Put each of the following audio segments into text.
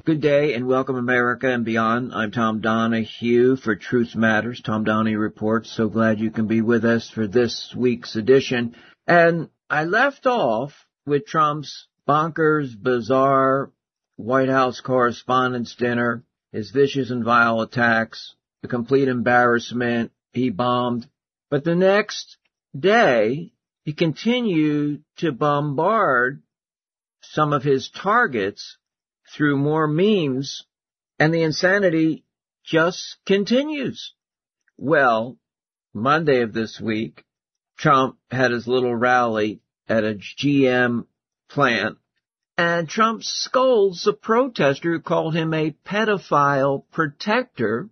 Good day and welcome America and beyond. I'm Tom Donahue for Truth Matters, Tom Donahue Reports. So glad you can be with us for this week's edition. And I left off with Trump's bonkers, bizarre White House Correspondents' Dinner, his vicious and vile attacks, the complete embarrassment he bombed. But the next day, he continued to bombard some of his targets through more memes, and the insanity just continues. Well, Monday of this week, Trump had his little rally at a GM plant, and Trump scolds a protester who called him a pedophile protector.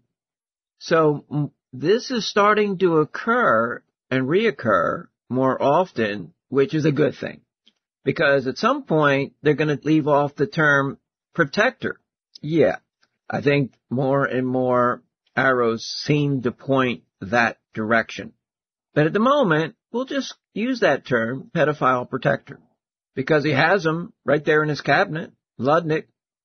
So this is starting to occur and reoccur more often, which is a good thing, because at some point they're going to leave off the term protector. Yeah, I think more and more arrows seem to point that direction. But at the moment, we'll just use that term, pedophile protector, because he has him right there in his cabinet. Ludnick,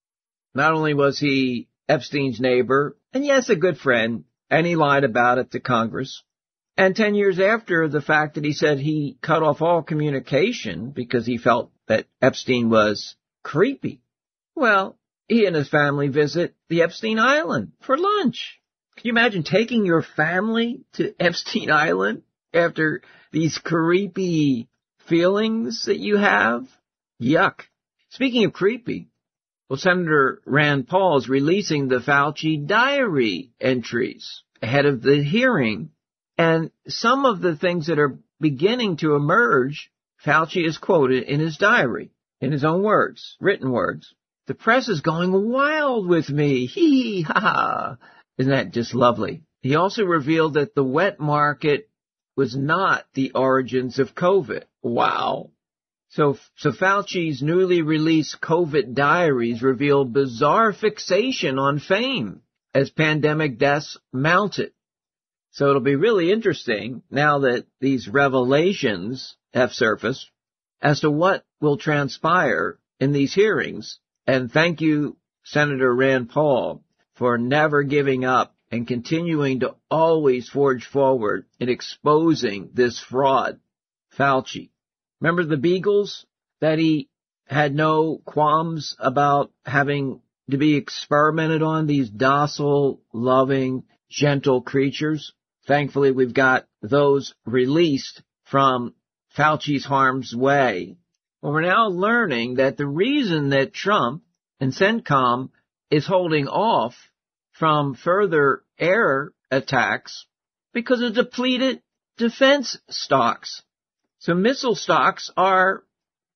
not only was he Epstein's neighbor, and yes, a good friend, and he lied about it to Congress. And 10 years after the fact that he said he cut off all communication because he felt that Epstein was creepy. Well, he and his family visit the Epstein Island for lunch. Can you imagine taking your family to Epstein Island after these creepy feelings that you have? Yuck. Speaking of creepy, well, Senator Rand Paul is releasing the Fauci diary entries ahead of the hearing. And some of the things that are beginning to emerge, Fauci is quoted in his diary, in his own words, written words. The press is going wild with me. Hee ha ha. Isn't that just lovely? He also revealed that the wet market was not the origins of COVID. Wow. So Fauci's newly released COVID diaries reveal bizarre fixation on fame as pandemic deaths mounted. So it'll be really interesting now that these revelations have surfaced as to what will transpire in these hearings. And thank you, Senator Rand Paul, for never giving up and continuing to always forge forward in exposing this fraud, Fauci. Remember the Beagles that he had no qualms about having to be experimented on, these docile, loving, gentle creatures? Thankfully, we've got those released from Fauci's harm's way. Well, we're now learning that the reason that Trump and CENTCOM is holding off from further air attacks because of depleted defense stocks. So missile stocks are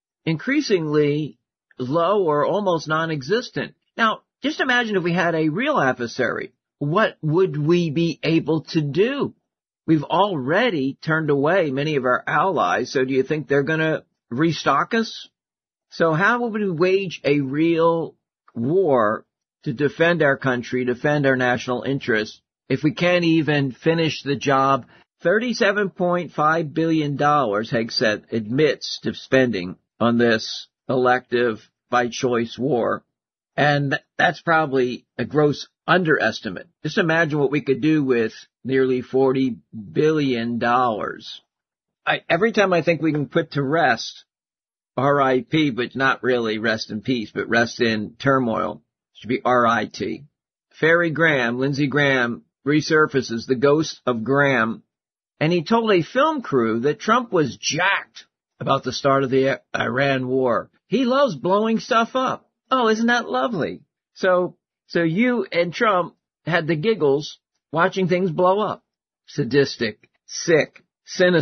increasingly low or almost non-existent. Now, just imagine if we had a real adversary. What would we be able to do? We've already turned away many of our allies, so do you think they're going to restock us? So how would we wage a real war to defend our country, defend our national interests, if we can't even finish the job? $37.5 billion, Hegseth admits to spending on this elective by choice war. And that's probably a gross underestimate. Just imagine what we could do with nearly $40 billion. Every time I think we can put to rest R.I.P., but not really rest in peace, but rest in turmoil, it should be R.I.T. Ferry Graham, Lindsey Graham, resurfaces the ghost of Graham, and he told a film crew that Trump was jacked about the start of the Iran war. He loves blowing stuff up. Oh, isn't that lovely? So you and Trump had the giggles watching things blow up. Sadistic, sick, sinister.